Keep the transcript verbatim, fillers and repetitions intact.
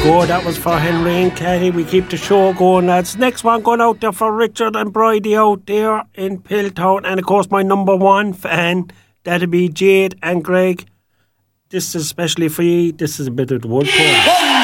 go. That was for Henry and Kathy. We keep the show going, lads. Next one going out there for Richard and Bridie out there in Pilltown. And, of course, my number one fan, that'll be Jade and Greg. This is especially for you. This is a bit of the wood tone.